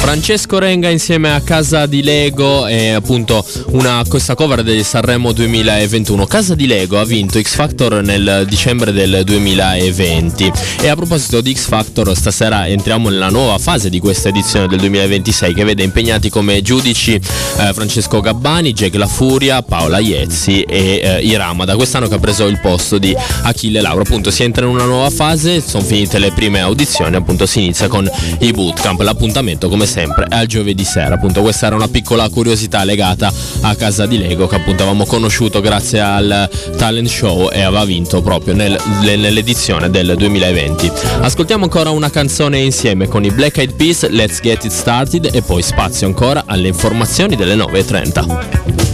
Francesco Renga insieme a Casa di Lego e appunto questa cover del Sanremo 2021. Casa di Lego ha vinto X Factor nel dicembre del 2020 e a proposito di X Factor, stasera entriamo nella nuova fase di questa edizione del 2026 che vede impegnati come giudici Francesco Gabbani, Jack La Furia, Paola Iezzi e Irama, da quest'anno che ha preso il posto di Achille Lauro. Appunto si entra in una nuova fase, sono finite le prime audizioni, appunto si inizia con i bootcamp. L'appuntamento come sempre è al giovedì sera. Appunto questa era una piccola curiosità legata a Casa di Lego, che appunto avevamo conosciuto grazie al talent show e aveva vinto proprio nell'edizione del 2020. Ascoltiamo ancora una canzone insieme con i Black Eyed Peas, Let's Get It Started, e poi spazio ancora alle informazioni delle 9:30.